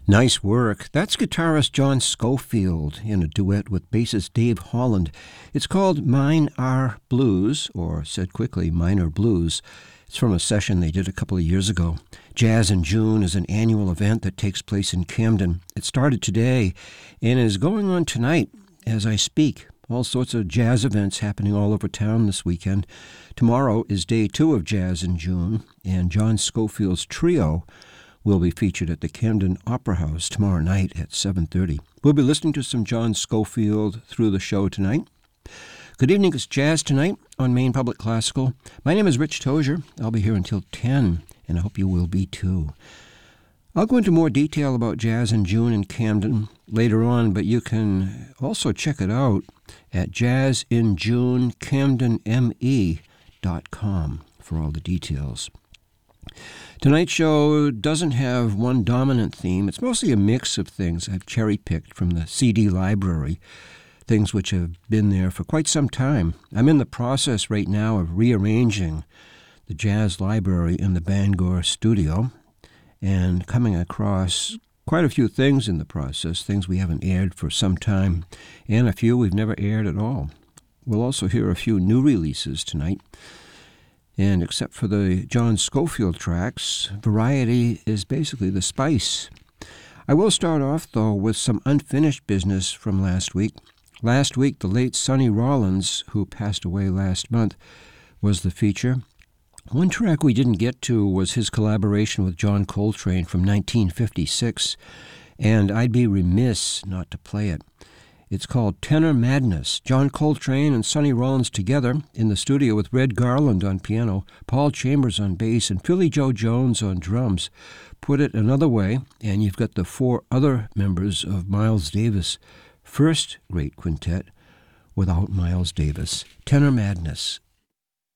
Nice work. That's guitarist John Scofield in a duet with bassist Dave Holland. It's called Mine Are Blues, or said quickly, Minor Blues. It's from a session they did a couple of years ago. Jazz in June is an annual event that takes place in Camden. It started today and is going on tonight as I speak. All sorts of jazz events happening all over town this weekend. Tomorrow is day 2 of Jazz in June, and John Scofield's trio will be featured at the Camden Opera House tomorrow night at 7:30. We'll be listening to some John Scofield through the show tonight. Good evening, it's Jazz Tonight on Maine Public Classical. My name is Rich Tozier. I'll be here until 10, and I hope you will be too. I'll go into more detail about Jazz in June in Camden later on, but you can also check it out at jazzinjunecamdenme.com for all the details. Tonight's show doesn't have one dominant theme. It's mostly a mix of things I've cherry-picked from the CD library, things which have been there for quite some time. I'm in the process right now of rearranging the jazz library in the Bangor studio and coming across quite a few things in the process, things we haven't aired for some time, and a few we've never aired at all. We'll also hear a few new releases tonight. And except for the John Scofield tracks, variety is basically the spice. I will start off, though, with some unfinished business from last week. Last week, the late Sonny Rollins, who passed away last month, was the feature. One track we didn't get to was his collaboration with John Coltrane from 1956, and I'd be remiss not to play it. It's called Tenor Madness. John Coltrane and Sonny Rollins together in the studio with Red Garland on piano, Paul Chambers on bass, and Philly Joe Jones on drums. Put it another way, and you've got the 4 other members of Miles Davis' first great quintet without Miles Davis. Tenor Madness